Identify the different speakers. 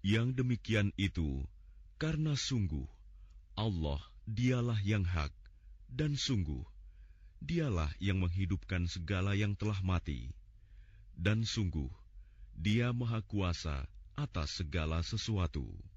Speaker 1: Yang demikian itu karena sungguh Allah dialah yang hak, dan sungguh dialah yang menghidupkan segala yang telah mati, dan sungguh Dia Maha Kuasa atas segala sesuatu.